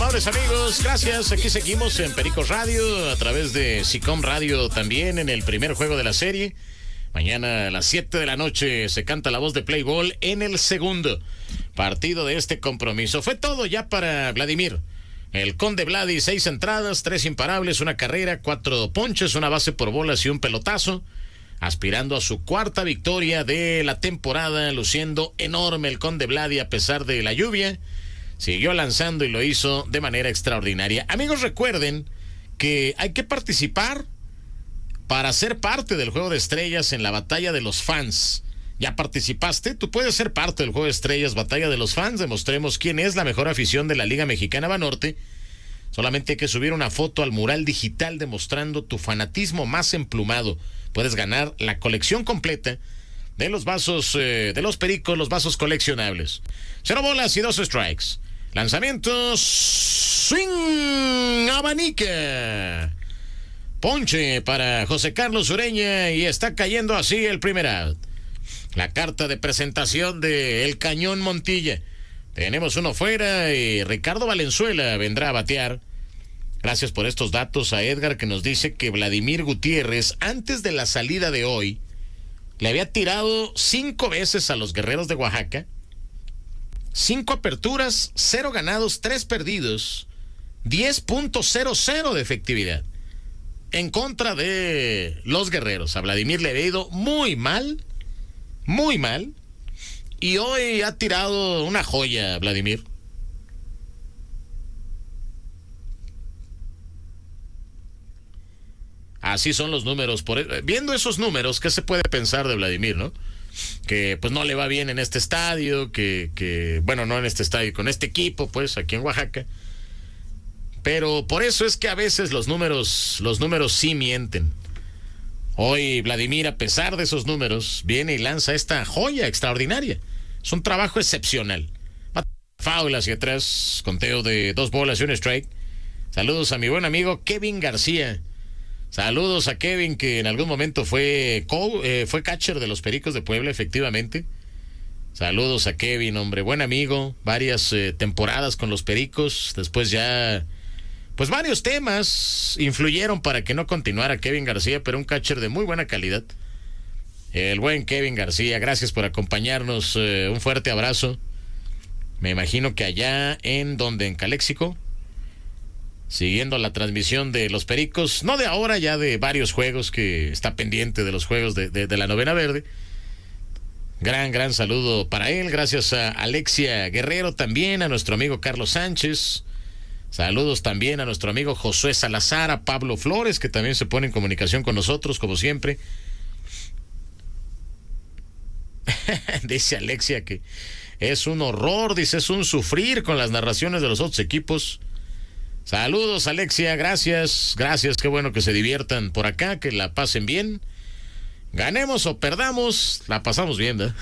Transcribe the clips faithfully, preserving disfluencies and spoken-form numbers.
Amables amigos, gracias. Aquí seguimos en Pericos Radio, a través de SICOM Radio también, en el primer juego de la serie. Mañana a las siete de la noche se canta la voz de Play Ball en el segundo partido de este compromiso. Fue todo ya para Vladimir. El Conde Vladi, seis entradas, tres imparables, una carrera, cuatro ponches, una base por bolas y un pelotazo. Aspirando a su cuarta victoria de la temporada, luciendo enorme el Conde Vladi a pesar de la lluvia. Siguió lanzando y lo hizo de manera extraordinaria. Amigos, recuerden que hay que participar para ser parte del Juego de Estrellas en la Batalla de los Fans. ¿Ya participaste? Tú puedes ser parte del Juego de Estrellas, Batalla de los Fans. Demostremos quién es la mejor afición de la Liga Mexicana Banorte. Solamente hay que subir una foto al mural digital demostrando tu fanatismo más emplumado. Puedes ganar la colección completa de los vasos, eh, de los Pericos, los vasos coleccionables. Cero bolas y dos strikes. Lanzamientos. Swing. Abanica. Ponche para José Carlos Ureña y está cayendo así el primer out. La carta de presentación de El Cañón Montilla. Tenemos uno fuera y Ricardo Valenzuela vendrá a batear. Gracias por estos datos a Edgar, que nos dice que Vladimir Gutiérrez, antes de la salida de hoy, le había tirado cinco veces a los Guerreros de Oaxaca. Cinco aperturas, cero ganados, tres perdidos, diez punto cero cero de efectividad en contra de los Guerreros. A Vladimir le había ido muy mal, muy mal, y hoy ha tirado una joya, Vladimir. Así son los números. Por, viendo esos números, ¿qué se puede pensar de Vladimir, no? Que pues no le va bien en este estadio, que, que bueno, no en este estadio, con este equipo, pues, aquí en Oaxaca. Pero por eso es que a veces los números, los números sí mienten. Hoy Vladimir, a pesar de esos números, viene y lanza esta joya extraordinaria. Es un trabajo excepcional. Foul hacia atrás, conteo de dos bolas y un strike. Saludos a mi buen amigo Kevin García. Saludos a Kevin, que en algún momento fue, co- eh, fue catcher de los Pericos de Puebla, efectivamente. Saludos a Kevin, hombre, buen amigo. Varias eh, temporadas con los Pericos. Después ya, pues varios temas influyeron para que no continuara Kevin García, pero un catcher de muy buena calidad. El buen Kevin García, gracias por acompañarnos. Eh, un fuerte abrazo. Me imagino que allá en donde, en Caléxico, siguiendo la transmisión de los Pericos, no de ahora, ya de varios juegos, que está pendiente de los juegos de, de, de la novena verde. Gran, gran saludo para él. Gracias a Alexia Guerrero también, a nuestro amigo Carlos Sánchez. Saludos también a nuestro amigo Josué Salazar, a Pablo Flores, que también se pone en comunicación con nosotros, como siempre. Dice Alexia que es un horror, dice, es un sufrir con las narraciones de los otros equipos. Saludos, Alexia, gracias, gracias, qué bueno que se diviertan por acá, que la pasen bien. Ganemos o perdamos, la pasamos bien, ¿eh?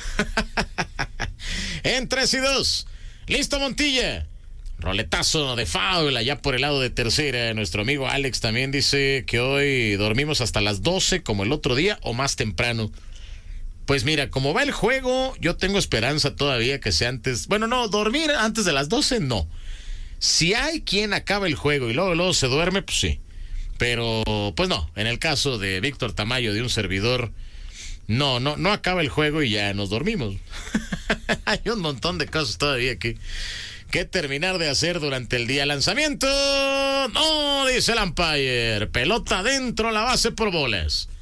En tres y dos, listo Montilla. Roletazo de foul allá por el lado de tercera. Nuestro amigo Alex también dice que hoy dormimos hasta las doce como el otro día o más temprano. Pues mira, como va el juego, yo tengo esperanza todavía que sea antes. Bueno, no, dormir antes de las doce no. Si hay quien acaba el juego y luego, luego se duerme, pues sí. Pero, pues no, en el caso de Víctor Tamayo, de un servidor, no, no, no acaba el juego y ya nos dormimos. Hay un montón de cosas todavía que, que terminar de hacer durante el día. Lanzamiento, no, dice el umpire. Pelota dentro, la base por bolas.